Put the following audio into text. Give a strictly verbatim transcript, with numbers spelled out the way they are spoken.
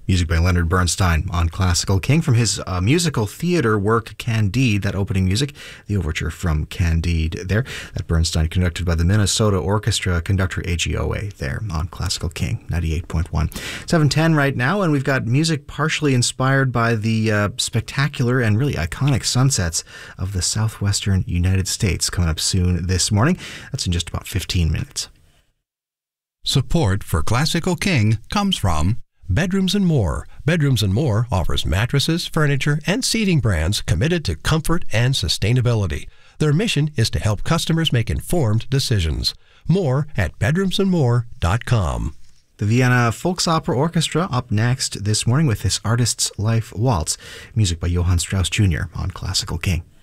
Music by Leonard Bernstein on Classical King from his uh, musical theater work Candide, that opening music, the overture from Candide there, that Bernstein conducted by the Minnesota Orchestra, conductor A G O A there on Classical King, ninety-eight point one. seven ten right now, and we've got music partially inspired by the uh, spectacular and really iconic sunsets of the southwestern United States coming up soon this morning. That's in just about fifteen minutes. Support for Classical King comes from Bedrooms and More. Bedrooms and More offers mattresses, furniture, and seating brands committed to comfort and sustainability. Their mission is to help customers make informed decisions. More at bedrooms and more dot com. The Vienna Volksopera Orchestra up next this morning with this Artist's Life Waltz, music by Johann Strauss Junior on Classical King.